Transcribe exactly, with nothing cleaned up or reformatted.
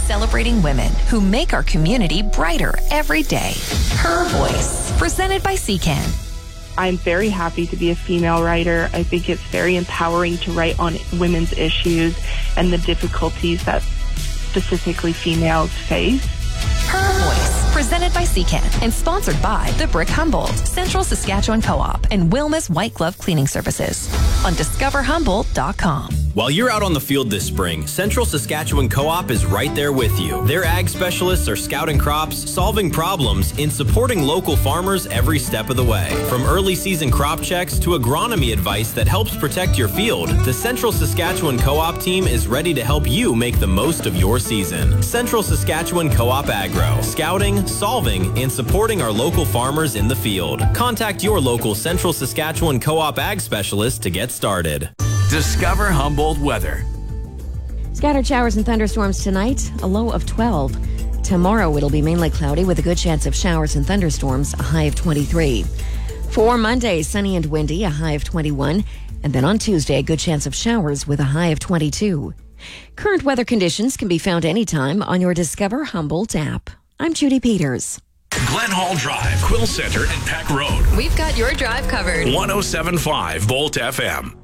celebrating women who make our community brighter every day. Her Voice, presented by C C A N. I'm very happy to be a female writer. I think it's very empowering to write on women's issues and the difficulties that specifically females face. Her Voice, presented by C C A N and sponsored by the Brick Humboldt, Central Saskatchewan Co-op, and Wilma's White Glove Cleaning Services on discover humboldt dot com. While you're out on the field this spring, Central Saskatchewan Co-op is right there with you. Their ag specialists are scouting crops, solving problems, and supporting local farmers every step of the way. From early season crop checks to agronomy advice that helps protect your field, the Central Saskatchewan Co-op team is ready to help you make the most of your season. Central Saskatchewan Co-op Agro, scouting, solving, and supporting our local farmers in the field. Contact your local Central Saskatchewan Co-op Ag specialist to get started. Discover Humboldt weather. Scattered showers and thunderstorms tonight, a low of twelve. Tomorrow it'll be mainly cloudy with a good chance of showers and thunderstorms, a high of twenty-three. For Monday, sunny and windy, a high of twenty-one. And then on Tuesday, a good chance of showers with a high of twenty-two. Current weather conditions can be found anytime on your Discover Humboldt app. I'm Judy Peters. Glen Hall Drive, Quill Center, and Peck Road. We've got your drive covered. one oh seven point five Volt F M.